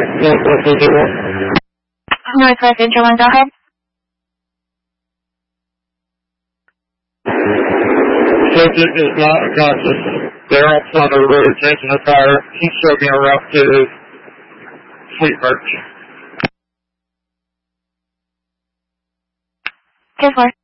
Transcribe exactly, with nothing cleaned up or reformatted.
what, what was it? Northwest Intro one, go ahead. So it is not conscious. They're outside of the road changing the tire. He's shaking her up to his sleep perch. ten four.